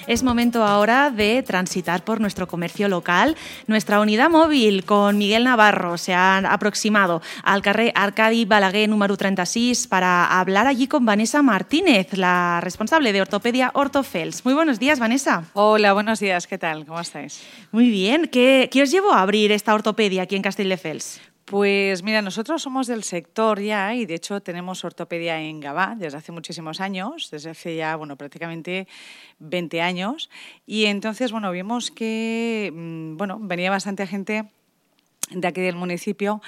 Es momento ahora de transitar por nuestro comercio local. Nuestra unidad móvil con Miguel Navarro se ha aproximado al carrer Arcadi Balaguer número 36 para hablar allí con Vanessa Martínez, la responsable de Ortopedia Ortofels. Muy buenos días, Vanessa. Hola, buenos días. ¿Qué tal? ¿Cómo estáis? Muy bien. ¿Qué os llevó a abrir esta ortopedia aquí en Castelldefels? Pues mira, nosotros somos del sector ya y de hecho tenemos ortopedia en Gavà desde hace muchísimos años, desde hace ya, prácticamente 20 años. Y entonces, vimos que, venía bastante gente de aquí del municipio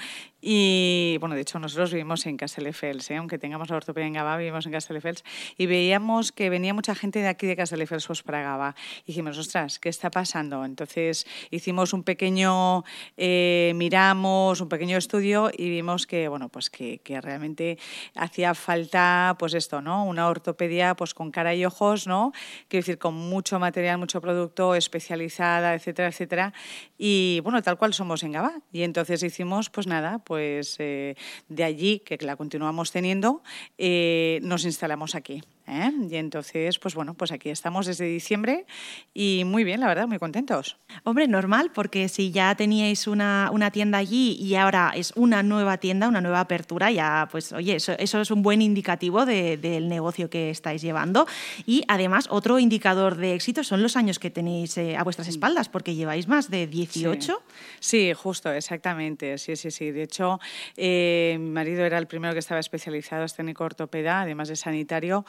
y, de hecho, nosotros vivimos en Castelldefels, aunque tengamos la ortopedia en Gavà, vivimos en Castelldefels y veíamos que venía mucha gente de aquí de Castelldefels pues, para Gavà. Y dijimos, ostras, ¿qué está pasando? Entonces hicimos un pequeño, miramos un pequeño estudio y vimos que, que realmente hacía falta, pues esto, ¿no? Una ortopedia pues con cara y ojos, ¿no? Quiero decir, con mucho material, mucho producto, especializada, etcétera, etcétera. Y, tal cual somos en Gavà. Y entonces hicimos, pues nada, de allí, que la continuamos teniendo, nos instalamos aquí. Y entonces, pues aquí estamos desde diciembre y muy bien, la verdad, muy contentos. Hombre, normal, porque si ya teníais una tienda allí y ahora es una nueva tienda, una nueva apertura, ya pues oye, eso es un buen indicativo del negocio que estáis llevando. Y además, otro indicador de éxito son los años que tenéis a vuestras espaldas, porque lleváis más de 18. Sí, justo, exactamente. Sí. De hecho, mi marido era el primero que estaba especializado, es técnico ortopeda, además de sanitario.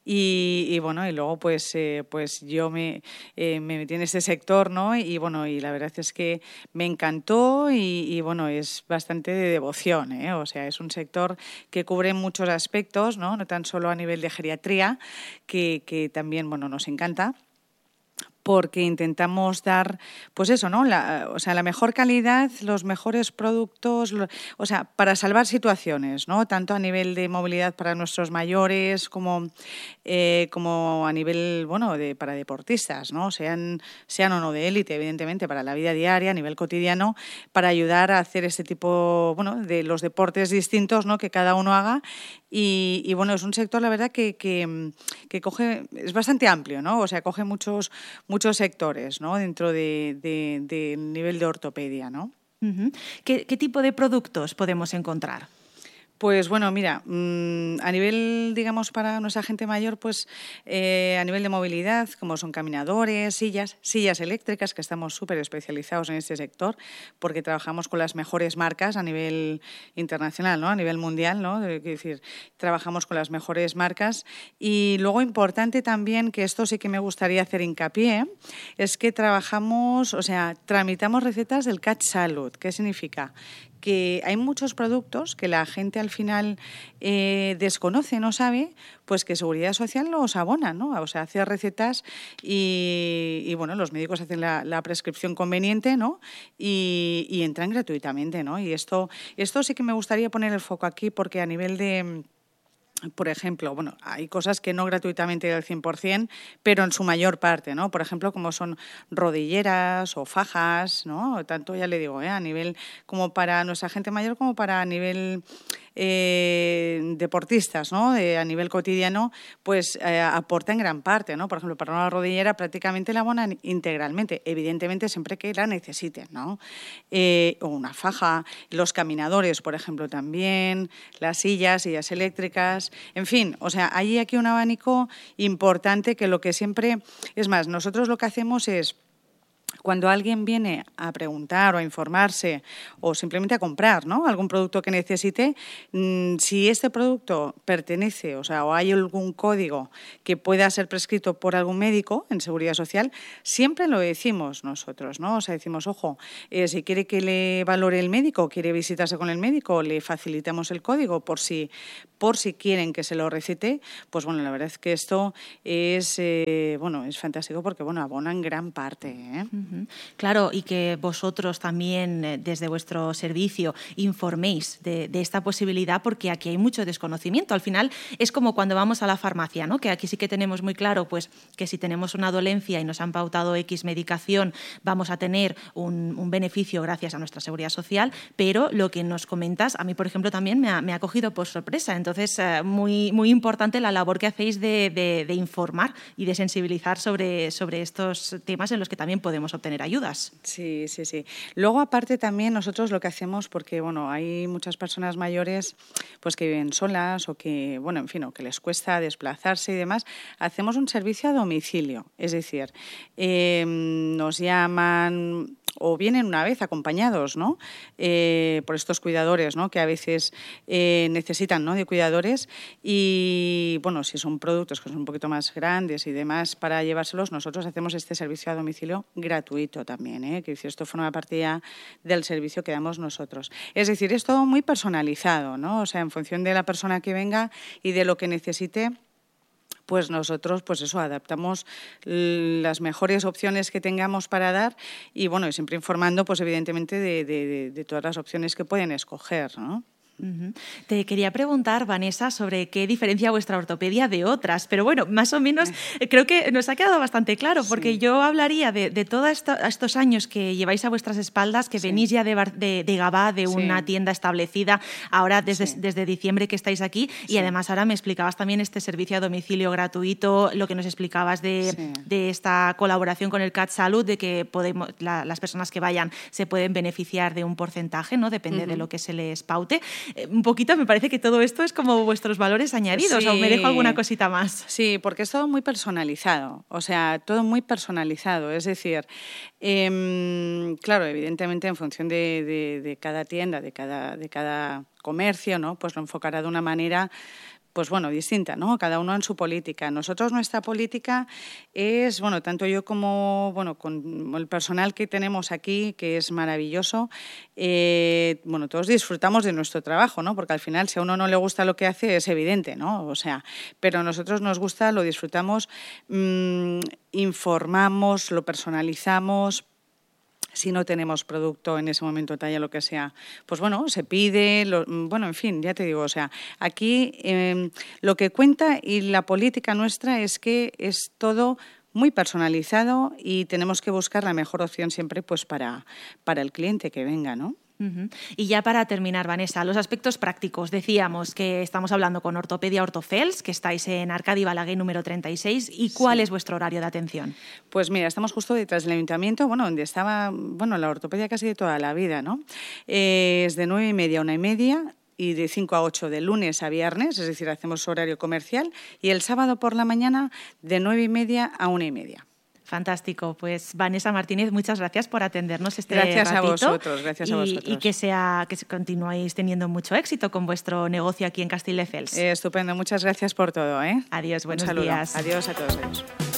Y luego pues yo me metí en este sector, ¿no? Y la verdad es que me encantó y es bastante de devoción, ¿eh? O sea, es un sector que cubre muchos aspectos, ¿no? No tan solo a nivel de geriatría, que también, nos encanta, porque intentamos dar, pues eso, ¿no? La mejor calidad, los mejores productos, para salvar situaciones, ¿no? Tanto a nivel de movilidad para nuestros mayores como a nivel, para deportistas, ¿no? Sean o no de élite, evidentemente, para la vida diaria, a nivel cotidiano, para ayudar a hacer este tipo, de los deportes distintos, ¿no? Que cada uno haga. Y es un sector, la verdad, que coge, es bastante amplio, ¿no? O sea, coge muchos sectores, ¿no? Dentro del nivel de ortopedia, ¿no? Uh-huh. ¿Qué tipo de productos podemos encontrar? Pues mira, a nivel, digamos, para nuestra gente mayor, pues a nivel de movilidad, como son caminadores, sillas eléctricas, que estamos súper especializados en este sector, porque trabajamos con las mejores marcas a nivel internacional, ¿no? A nivel mundial, ¿no? Es decir, trabajamos con las mejores marcas. Y luego importante también, que esto sí que me gustaría hacer hincapié, es que tramitamos recetas del Catch Salud. ¿Qué significa? Que hay muchos productos que la gente al final desconoce, no sabe, pues que Seguridad Social los abona, ¿no? O sea, hace recetas y los médicos hacen la prescripción conveniente, ¿no? Y entran gratuitamente, ¿no? Y esto sí que me gustaría poner el foco aquí, porque a nivel de... Por ejemplo, hay cosas que no gratuitamente al 100%, pero en su mayor parte, ¿no? Por ejemplo, como son rodilleras o fajas, ¿no? Tanto, ya le digo, a nivel como para nuestra gente mayor como para a nivel deportistas, ¿no? A nivel cotidiano, pues aporta en gran parte, ¿no? Por ejemplo, para una rodillera prácticamente la abonan integralmente, evidentemente siempre que la necesiten, ¿no? O una faja, los caminadores, por ejemplo, también, las sillas eléctricas, en fin, o sea, hay aquí un abanico importante que lo que siempre... Es más, nosotros lo que hacemos es, cuando alguien viene a preguntar o a informarse o simplemente a comprar, ¿no? Algún producto que necesite, si este producto pertenece, o hay algún código que pueda ser prescrito por algún médico en Seguridad Social, siempre lo decimos nosotros, ¿no? O sea, decimos, ojo, si quiere que le valore el médico, quiere visitarse con el médico, le facilitamos el código por si quieren que se lo recete. Pues la verdad es que esto es fantástico porque abona en gran parte, ¿eh? Claro, y que vosotros también desde vuestro servicio informéis de esta posibilidad, porque aquí hay mucho desconocimiento. Al final es como cuando vamos a la farmacia, ¿no? Que aquí sí que tenemos muy claro pues, que si tenemos una dolencia y nos han pautado X medicación vamos a tener un beneficio gracias a nuestra seguridad social, pero lo que nos comentas, a mí por ejemplo también me ha cogido por sorpresa. Entonces, muy, muy importante la labor que hacéis de informar y de sensibilizar sobre estos temas en los que también podemos obtener ayudas. Sí. Luego, aparte, también nosotros lo que hacemos, porque bueno, hay muchas personas mayores pues que viven solas o que, bueno, en fin, o que les cuesta desplazarse y demás, hacemos un servicio a domicilio. Es decir, nos llaman o vienen una vez acompañados, ¿no? Por estos cuidadores, ¿no? Que a veces necesitan, ¿no? De cuidadores y, bueno, si son productos que son un poquito más grandes y demás para llevárselos, nosotros hacemos este servicio a domicilio gratuito también, que esto forma parte ya del servicio que damos nosotros. Es decir, es todo muy personalizado, ¿no? O sea, en función de la persona que venga y de lo que necesite, pues nosotros, pues eso, adaptamos las mejores opciones que tengamos para dar y, bueno, siempre informando, pues evidentemente, de todas las opciones que pueden escoger, ¿no? Te quería preguntar, Vanessa, sobre qué diferencia vuestra ortopedia de otras, pero bueno, más o menos creo que nos ha quedado bastante claro, porque yo hablaría de todos estos años que lleváis a vuestras espaldas, que venís ya de Gavà, de una tienda establecida, ahora desde diciembre que estáis aquí, y además ahora me explicabas también este servicio a domicilio gratuito, lo que nos explicabas de esta colaboración con el CatSalut, de que las personas que vayan se pueden beneficiar de un porcentaje, ¿no? Depende de lo que se les paute. Un poquito me parece que todo esto es como vuestros valores añadidos, o me dejo alguna cosita más. Sí, porque es todo muy personalizado, o sea, todo muy personalizado. Es decir, claro, evidentemente en función de cada tienda, de cada comercio, ¿no? Pues lo enfocará de una manera pues bueno, distinta, ¿no? Cada uno en su política. Nosotros, nuestra política es, bueno, tanto yo como, bueno, con el personal que tenemos aquí, que es maravilloso, bueno, todos disfrutamos de nuestro trabajo, ¿no? Porque al final, si a uno no le gusta lo que hace, es evidente, ¿no? O sea, pero a nosotros nos gusta, lo disfrutamos, informamos, lo personalizamos. Si no tenemos producto en ese momento, talla, lo que sea, pues bueno, se pide, bueno, en fin, ya te digo, o sea, aquí lo que cuenta y la política nuestra es que es todo muy personalizado y tenemos que buscar la mejor opción siempre pues para el cliente que venga, ¿no? Y ya para terminar, Vanessa, los aspectos prácticos. Decíamos que estamos hablando con Ortopedia Ortofels, que estáis en Arcadi Balaguer número 36. ¿Y cuál es vuestro horario de atención? Pues mira, estamos justo detrás del ayuntamiento, bueno, donde estaba, bueno, la ortopedia casi de toda la vida, ¿no? Es de 9:30 a 1:30 y de 5 a 8 de lunes a viernes, es decir, hacemos horario comercial, y el sábado por la mañana de 9:30 a 1:30. Fantástico. Pues Vanessa Martínez, muchas gracias por atendernos este ratito. Gracias a vosotros. Y que continuéis teniendo mucho éxito con vuestro negocio aquí en Castelldefels. Estupendo. Muchas gracias por todo. Adiós, buenos días. Adiós a todos. Adiós.